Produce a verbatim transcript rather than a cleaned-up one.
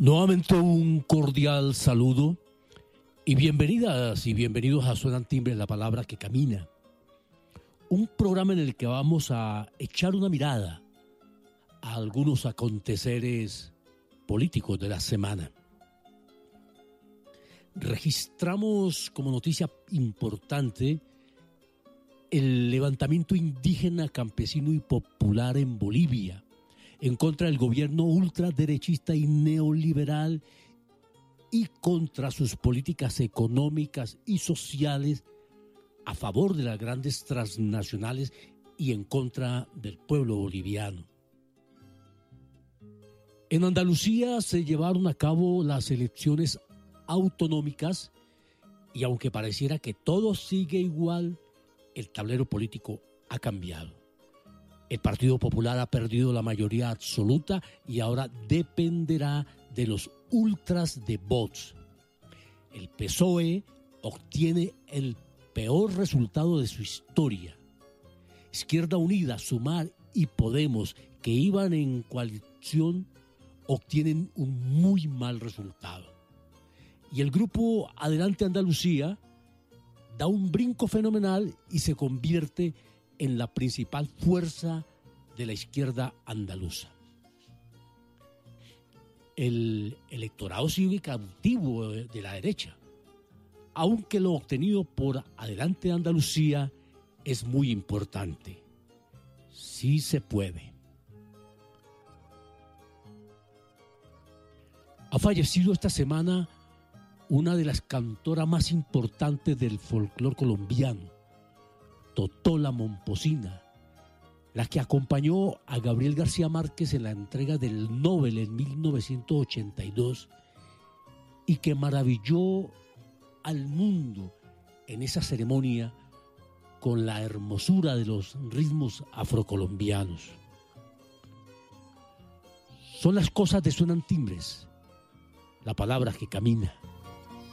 Nuevamente un cordial saludo y bienvenidas y bienvenidos a Suenan Timbres, la palabra que camina. Un programa en el que vamos a echar una mirada a algunos aconteceres políticos de la semana. Registramos como noticia importante el levantamiento indígena, campesino y popular en Bolivia, en contra del gobierno ultraderechista y neoliberal y contra sus políticas económicas y sociales a favor de las grandes transnacionales y en contra del pueblo boliviano. En Andalucía se llevaron a cabo las elecciones autonómicas y aunque pareciera que todo sigue igual, el tablero político ha cambiado. El Partido Popular ha perdido la mayoría absoluta y ahora dependerá de los ultras de Vox. El P S O E obtiene el peor resultado de su historia. Izquierda Unida, Sumar y Podemos, que iban en coalición, obtienen un muy mal resultado. Y el grupo Adelante Andalucía da un brinco fenomenal y se convierte en la principal fuerza de la izquierda andaluza. El electorado sigue cautivo de la derecha, aunque lo obtenido por Adelante Andalucía es muy importante. Sí se puede. Ha fallecido esta semana una de las cantoras más importantes del folclore colombiano, Totola Momposina, la que acompañó a Gabriel García Márquez en la entrega del Nobel en mil novecientos ochenta y dos y que maravilló al mundo en esa ceremonia con la hermosura de los ritmos afrocolombianos. Son las cosas de Suenan Timbres, la palabra que camina.